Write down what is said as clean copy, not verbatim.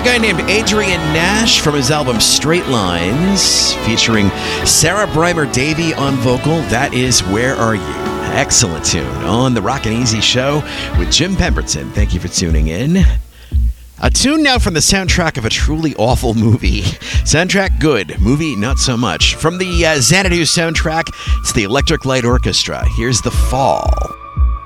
guy named Adrian Nash from his album Straight Lines, featuring Sarah Breimer Davey on vocal. That is Where Are You? Excellent tune on the Rockin' Easy Show with Jim Pemberton. Thank you for tuning in. A tune now from the soundtrack of a truly awful movie. Soundtrack good, movie not so much. From the Xanadu soundtrack, it's the Electric Light Orchestra. Here's The Fall.